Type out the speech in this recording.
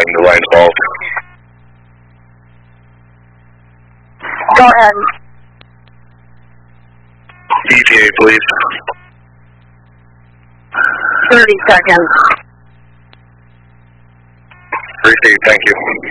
notifying the line fault. Go ahead. ETA, please. 30 seconds. Received, thank you.